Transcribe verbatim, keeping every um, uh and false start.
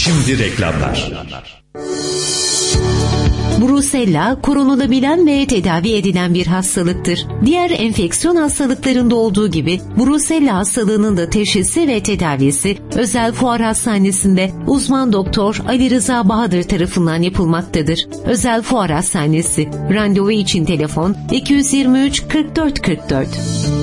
Şimdi reklamlar. Brusella korunulabilen ve tedavi edilen bir hastalıktır. Diğer enfeksiyon hastalıklarında olduğu gibi Brusella hastalığının da teşhisi ve tedavisi Özel Fuar Hastanesi'nde uzman doktor Ali Rıza Bahadır tarafından yapılmaktadır. Özel Fuar Hastanesi. Randevu için telefon iki yüz yirmi üç kırk dört kırk dört.